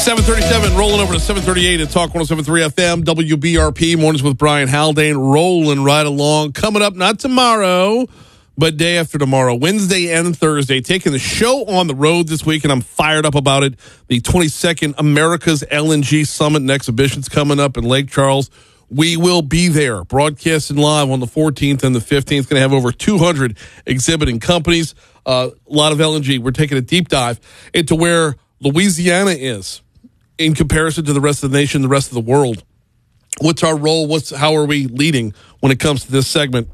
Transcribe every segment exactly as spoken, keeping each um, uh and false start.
seven thirty-seven, rolling over to seven thirty-eight at Talk one oh seven point three F M, W B R P, Mornings with Brian Haldane, rolling right along. Coming up, not tomorrow, but day after tomorrow, Wednesday and Thursday, taking the show on the road this week, and I'm fired up about it. The twenty-second America's L N G Summit and Exhibition's coming up in Lake Charles. We will be there, broadcasting live on the fourteenth and the fifteenth. Going to have over two hundred exhibiting companies, uh, a lot of L N G. We're taking a deep dive into where Louisiana is in comparison to the rest of the nation, the rest of the world. What's our role? What's how are we leading when it comes to this segment?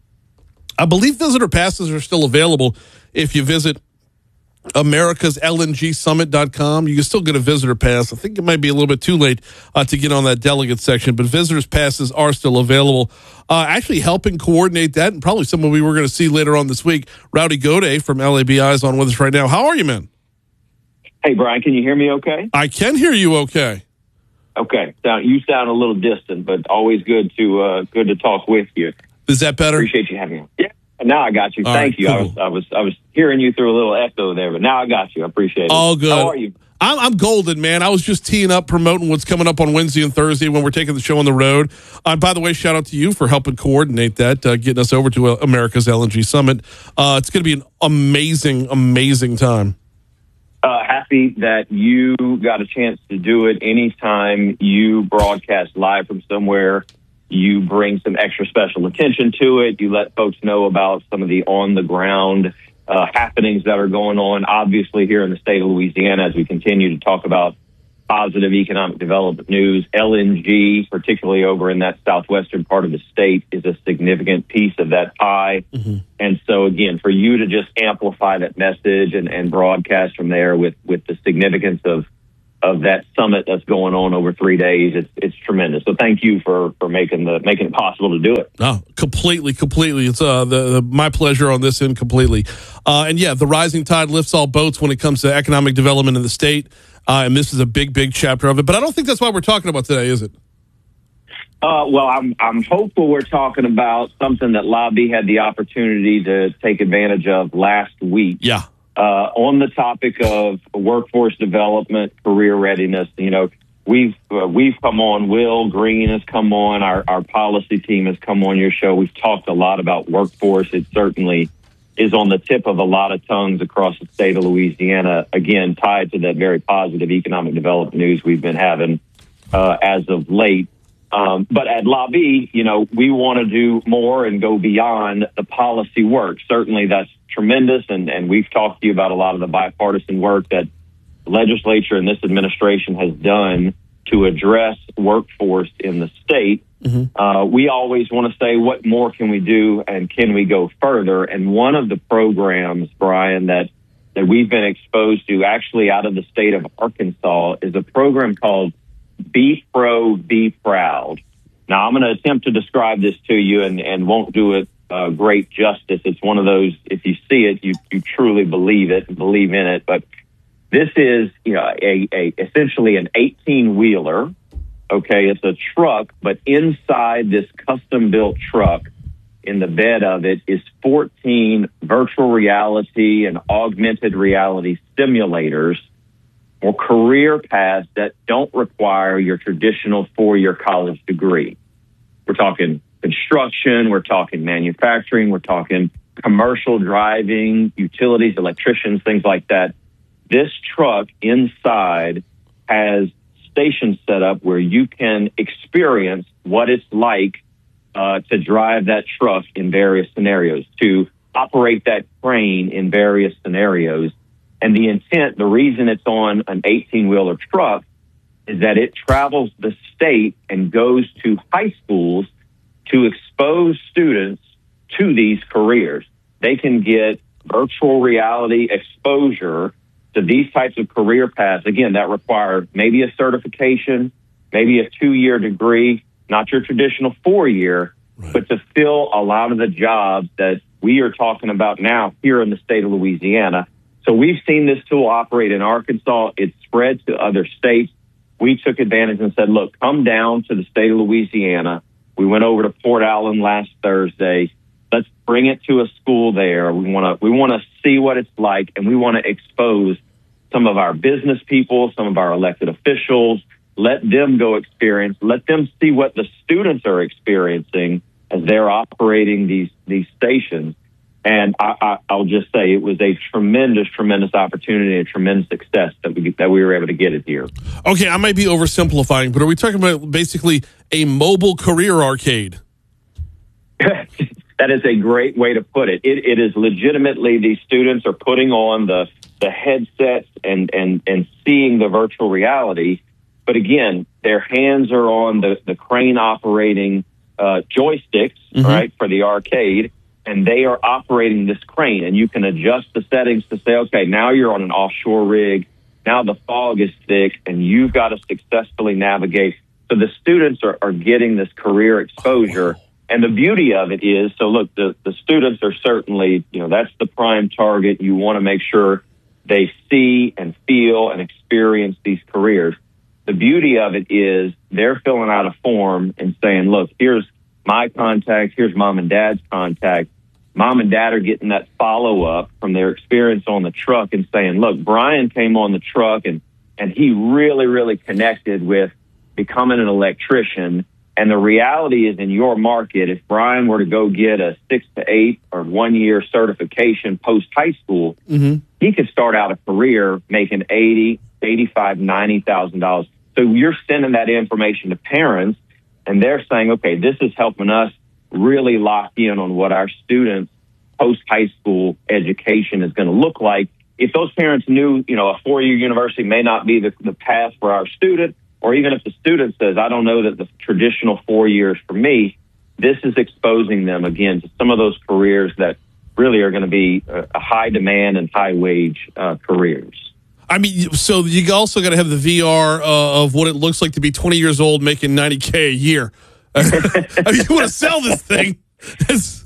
I believe visitor passes are still available if you visit Americas L N G Summit dot com. You can still get a visitor pass. I think it might be a little bit too late uh, to get on that delegate section, but visitors passes are still available. Uh, actually helping coordinate that, and probably someone we were going to see later on this week, Rowdy Goday from L A B I is on with us right now. How are you, man? Hey, Brian, can you hear me okay? I can hear you okay. Okay. Sound, you sound a little distant, but always good to uh, good to talk with you. Is that better? Appreciate you having me. Yeah. Now I got you. All Thank right, you. cool. I was I was I was hearing you through a little echo there, but now I got you. I appreciate it. All good. How are you? I'm, I'm golden, man. I was just teeing up, promoting what's coming up on Wednesday and Thursday when we're taking the show on the road. Uh, by the way, shout out to you for helping coordinate that, uh, getting us over to uh, America's L N G Summit. Uh, it's going to be an amazing, amazing time. Uh, happy that you got a chance to do it. Anytime you broadcast live from somewhere, you bring some extra special attention to it. You let folks know about some of the on-the-ground uh, happenings that are going on, obviously, here in the state of Louisiana, as we continue to talk about positive economic development news. L N G, particularly over in that southwestern part of the state, is a significant piece of that pie. Mm-hmm. And so, again, for you to just amplify that message and, and broadcast from there with, with the significance of of that summit that's going on over three days, it's it's tremendous. So thank you for, for making the making it possible to do it. Oh, completely, completely. It's uh the, the my pleasure on this end completely. Uh, and yeah, the rising tide lifts all boats when it comes to economic development in the state. Uh, and this is a big, big chapter of it. But I don't think that's what we're talking about today, is it? Uh, well, I'm I'm hopeful we're talking about something that Lobby had the opportunity to take advantage of last week. Yeah. Uh, on the topic of workforce development, career readiness, you know, we've uh, we've come on. Will Green has come on. Our our policy team has come on your show. We've talked a lot about workforce. It certainly is on the tip of a lot of tongues across the state of Louisiana. Again, tied to that very positive economic development news we've been having uh, as of late. Um, but at Lobby, you know, we want to do more and go beyond the policy work. Certainly that's tremendous. And, and we've talked to you about a lot of the bipartisan work that the legislature and this administration has done to address workforce in the state. Mm-hmm. Uh, we always want to say, what more can we do and can we go further? And one of the programs, Brian, that, that we've been exposed to actually out of the state of Arkansas is a program called Be Pro, Be Proud. Now, I'm going to attempt to describe this to you and, and won't do it uh, great justice. It's one of those, if you see it, you, you truly believe it and believe in it. But this is, you know, a, a essentially an eighteen-wheeler. Okay, it's a truck, but inside this custom-built truck, in the bed of it, is fourteen virtual reality and augmented reality simulators or career paths that don't require your traditional four-year college degree. We're talking construction, we're talking manufacturing, we're talking commercial driving, utilities, electricians, things like that. This truck inside has stations set up where you can experience what it's like uh, to drive that truck in various scenarios, to operate that crane in various scenarios. And the intent, the reason it's on an eighteen-wheeler truck is that it travels the state and goes to high schools to expose students to these careers. They can get virtual reality exposure to these types of career paths, again, that require maybe a certification, maybe a two-year degree, not your traditional four-year, right, but to fill a lot of the jobs that we are talking about now here in the state of Louisiana. So we've seen this tool operate in Arkansas. It's spread to other states. We took advantage and said, look, come down to the state of Louisiana. We went over to Port Allen last Thursday. Let's bring it to a school there. We want to we want to see what it's like, and we want to expose some of our business people, some of our elected officials. Let them go experience. Let them see what the students are experiencing as they're operating these these stations. And I, I, I'll just say it was a tremendous, tremendous opportunity, a tremendous success that we that we were able to get it here. Okay, I might be oversimplifying, but are we talking about basically a mobile career arcade? That is a great way to put it. It, it is legitimately these students are putting on the the headsets and and and seeing the virtual reality. But again, their hands are on the, the crane operating uh, joysticks, mm-hmm. right, for the arcade, and they are operating this crane. And you can adjust the settings to say, okay, now you're on an offshore rig. Now the fog is thick, and you've got to successfully navigate. So the students are, are getting this career exposure. Oh. And the beauty of it is, so look, the, the students are certainly, you know, that's the prime target. You want to make sure they see and feel and experience these careers. The beauty of it is they're filling out a form and saying, look, here's my contact, here's mom and dad's contact. Mom and dad are getting that follow-up from their experience on the truck and saying, look, Brian came on the truck and, and he really, really connected with becoming an electrician. And the reality is in your market, if Brian were to go get a six to eight or one-year certification post-high school, mm-hmm. he could start out a career making eighty, eighty-five, ninety thousand dollars. So you're sending that information to parents, and they're saying, okay, this is helping us really lock in on what our students' post-high school education is going to look like. If those parents knew, you know, a four-year university may not be the, the path for our student, or even if the student says, I don't know that the traditional four years for me, this is exposing them, again, to some of those careers that really are going to be a high demand and high wage uh, careers. I mean, so you also got to have the V R uh, of what it looks like to be twenty years old making ninety K a year. I mean, you want to sell this thing. That's,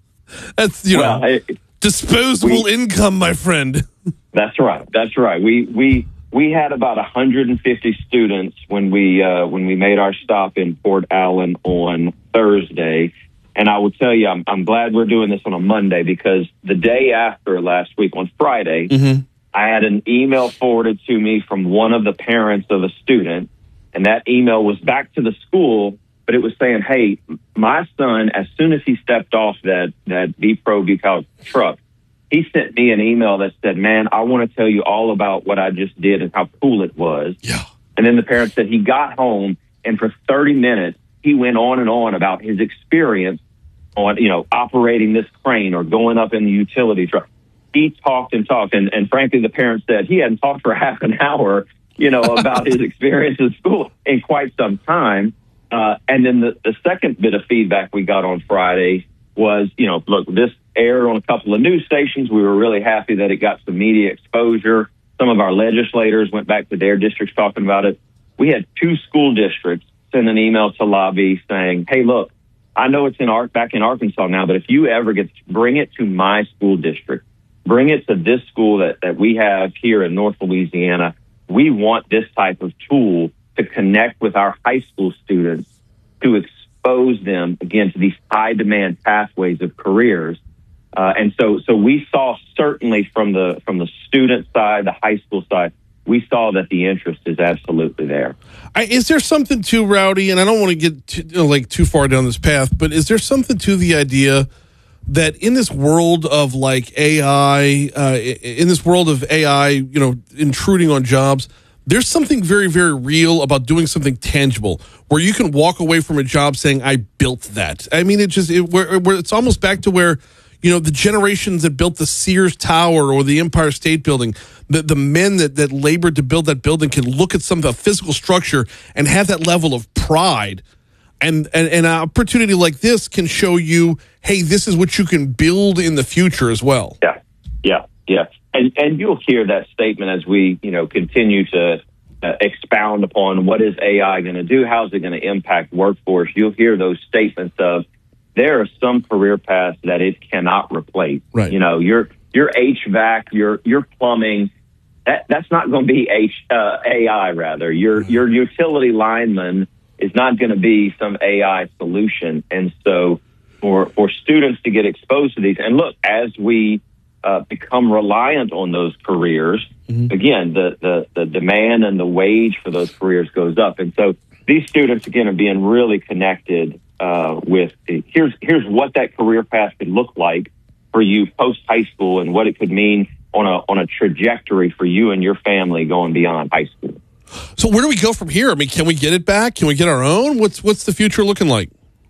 that's you well, know, it, disposable we, income, my friend. That's right. That's right. We we we had about one hundred fifty students when we uh, when we made our stop in Port Allen on Thursday. And I will tell you, I'm, I'm glad we're doing this on a Monday, because the day after last week, on Friday, mm-hmm. I had an email forwarded to me from one of the parents of a student, and that email was back to the school, but it was saying, hey, my son, as soon as he stepped off that, that V-Pro Bucal truck, he sent me an email that said, man, I want to tell you all about what I just did and how cool it was. Yeah. And then the parent said he got home, and for thirty minutes, he went on and on about his experience on, you know, operating this crane or going up in the utility truck. He talked and talked. And, and frankly, the parent said he hadn't talked for half an hour, you know, about his experience at school in quite some time. Uh, and then the, the second bit of feedback we got on Friday was, you know, look, this aired on a couple of news stations. We were really happy that it got some media exposure. Some of our legislators went back to their districts talking about it. We had two school districts send an email to Lobby saying, hey, look, I know it's in Ar- back in Arkansas now, but if you ever get to bring it to my school district, bring it to this school that, that we have here in North Louisiana. We want this type of tool to connect with our high school students, to expose them, again, to these high-demand pathways of careers. Uh, and so so we saw certainly from the from the student side, the high school side, we saw that the interest is absolutely there. I, is there something too, Rowdy, and I don't want to get too, you know, like too far down this path, but is there something to the idea that in this world of like A I, uh, in this world of A I, you know, intruding on jobs, there's something very, very real about doing something tangible where you can walk away from a job saying, I built that. I mean, it just, it, where, where it's almost back to where, you know, the generations that built the Sears Tower or the Empire State Building, the, the men that, that labored to build that building can look at some of the physical structure and have that level of pride. And, and, and an opportunity like this can show you, hey, this is what you can build in the future as well. Yeah, yeah, yeah. And and you'll hear that statement as we, you know, continue to uh, expound upon what is A I going to do, how's it going to impact workforce. You'll hear those statements of there are some career paths that it cannot replace. Right. You know, your your H V A C, your your plumbing, that that's not going to be H, uh, A I. Rather, your right. your utility lineman is not going to be some A I solution. And so for for students to get exposed to these, and look, as we uh, become reliant on those careers, mm-hmm. again, the, the, the demand and the wage for those careers goes up. And so these students, again, are being really connected uh, with the, here's, here's what that career path could look like for you post high school and what it could mean on a, on a trajectory for you and your family going beyond high school. So where do we go from here? I mean, can we get it back? Can we get our own? What's what's the future looking like?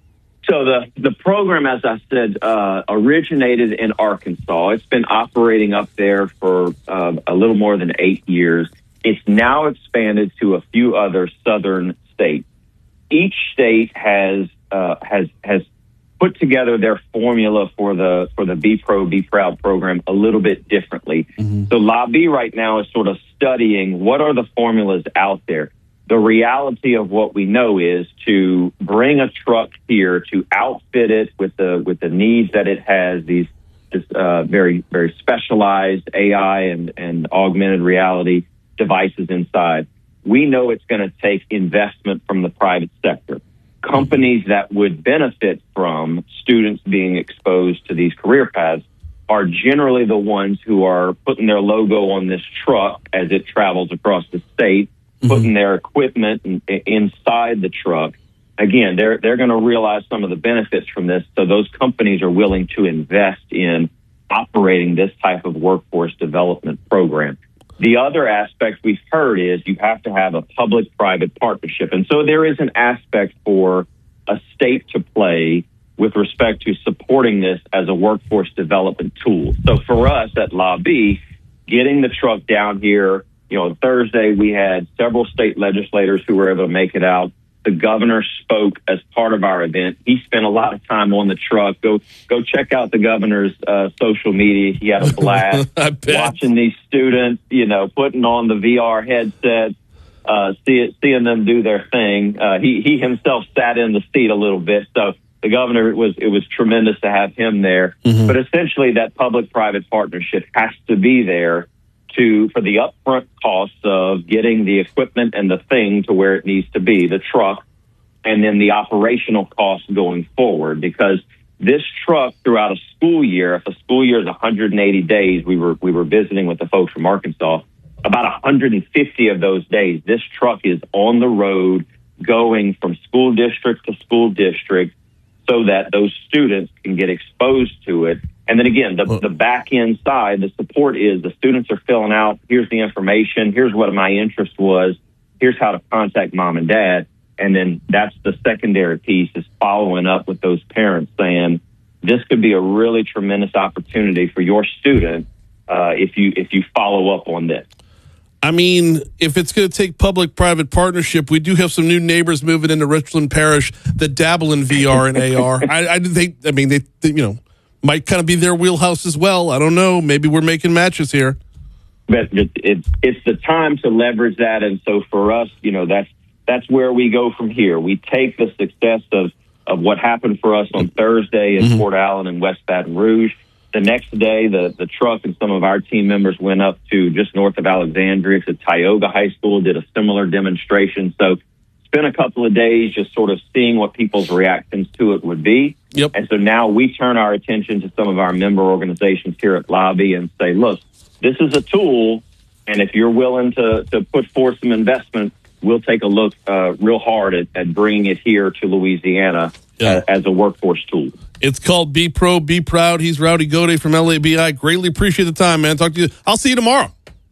So the, the program, as I said, uh, originated in Arkansas. It's been operating up there for uh, a little more than eight years. It's now expanded to a few other southern states. Each state has uh, has has put together their formula for the for the Be Pro, Be Proud program a little bit differently. Mm-hmm. So La B right now is sort of studying what are the formulas out there. The reality of what we know is to bring a truck here, to outfit it with the with the needs that it has, these this, uh, very, very specialized A I and, and augmented reality devices inside. We know it's going to take investment from the private sector. Companies that would benefit from students being exposed to these career paths are generally the ones who are putting their logo on this truck as it travels across the state, mm-hmm. putting their equipment in, inside the truck. Again, they're they're going to realize some of the benefits from this, so those companies are willing to invest in operating this type of workforce development program. The other aspect we've heard is you have to have a public-private partnership. And so there is an aspect for a state to play with respect to supporting this as a workforce development tool. So for us at La B, getting the truck down here, you know, Thursday we had several state legislators who were able to make it out. The governor spoke as part of our event. He spent a lot of time on the truck. Go go check out the governor's uh, social media. He had a blast watching these students, you know, putting on the V R headsets, uh, see it, seeing them do their thing. Uh, he he himself sat in the seat a little bit, so the governor it was it was tremendous to have him there. Mm-hmm. But essentially, that public-private partnership has to be there to for the upfront costs of getting the equipment and the thing to where it needs to be, the truck, and then the operational costs going forward. Because this truck throughout a school year, if a school year is one hundred eighty days, we were we were visiting with the folks from Arkansas, about one hundred fifty of those days, this truck is on the road going from school district to school district so that those students can get exposed to it. And then again, the, the back end side, the support is the students are filling out, here's the information, here's what my interest was, here's how to contact mom and dad. And then that's the secondary piece is following up with those parents saying, this could be a really tremendous opportunity for your student uh, if you if you follow up on this. I mean, if it's going to take public-private partnership, we do have some new neighbors moving into Richland Parish that dabble in V R and A R. I, I think, I mean, they, they, you know, might kind of be their wheelhouse as well. I don't know. Maybe we're making matches here. But it's it's the time to leverage that, and so for us, you know, that's that's where we go from here. We take the success of of what happened for us on Thursday in mm-hmm. Port Allen and West Baton Rouge. The next day, the, the truck and some of our team members went up to just north of Alexandria to Tioga High School, did a similar demonstration. So spent a couple of days just sort of seeing what people's reactions to it would be. Yep. And so now we turn our attention to some of our member organizations here at La B and say, look, this is a tool, and if you're willing to, to put forth some investment, we'll take a look uh, real hard at, at bringing it here to Louisiana yeah. uh, as a workforce tool. It's called Be Pro, Be Proud. He's Rowdy Goday from L A B I. Greatly appreciate the time, man. Talk to you. I'll see you tomorrow.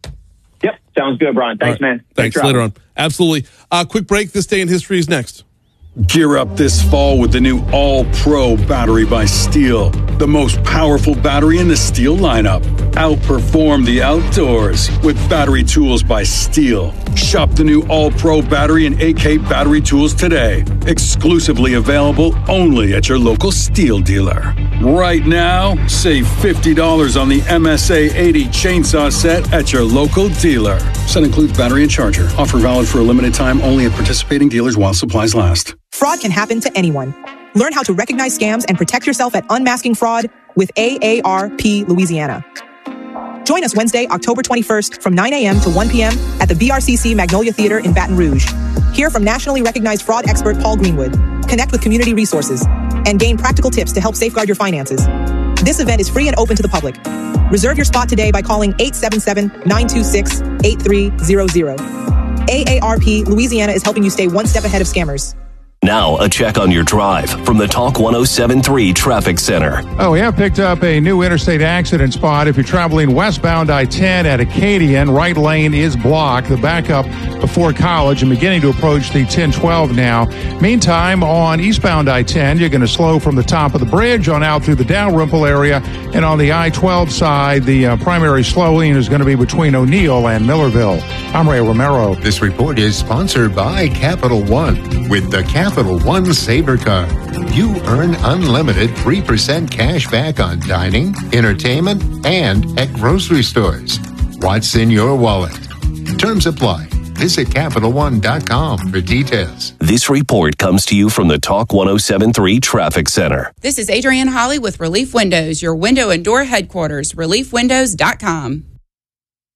Yep. Sounds good, Brian. Thanks, right. man. Thanks. Thanks later on. Absolutely. Uh, quick break. This Day in History is next. Gear up this fall with the new All-Pro battery by Steel. The most powerful battery in the Steel lineup. Outperform the outdoors with battery tools by Steel. Shop the new All-Pro battery and A K battery tools today. Exclusively available only at your local Steel dealer. Right now, save fifty dollars on the M S A eighty chainsaw set at your local dealer. Set includes battery and charger. Offer valid for a limited time only at participating dealers while supplies last. Fraud can happen to anyone. Learn how to recognize scams and protect yourself at Unmasking Fraud with A A R P Louisiana. Join us Wednesday, October twenty-first from nine a.m. to one p.m. at the B R C C Magnolia Theater in Baton Rouge. Hear from nationally recognized fraud expert Paul Greenwood. Connect with community resources and gain practical tips to help safeguard your finances. This event is free and open to the public. Reserve your spot today by calling eight seven seven, nine two six, eight three zero zero. A A R P Louisiana is helping you stay one step ahead of scammers. Now, a check on your drive from the Talk one oh seven point three Traffic Center. Oh, we have picked up a new interstate accident spot. If you're traveling westbound I ten at Acadian, right lane is blocked. The backup before College and beginning to approach the ten twelve now. Meantime, on eastbound I ten, you're going to slow from the top of the bridge on out through the Dalrymple area. And on the I twelve side, the uh, primary slowing is going to be between O'Neill and Millerville. I'm Ray Romero. This report is sponsored by Capital One. With the Capital One Saver Card, you earn unlimited three percent cash back on dining, entertainment, and at grocery stores. What's in your wallet? Terms apply. Visit Capital One dot com for details. This report comes to you from the Talk one oh seven point three Traffic Center. This is Adrienne Holly with Relief Windows, your window and door headquarters, relief windows dot com.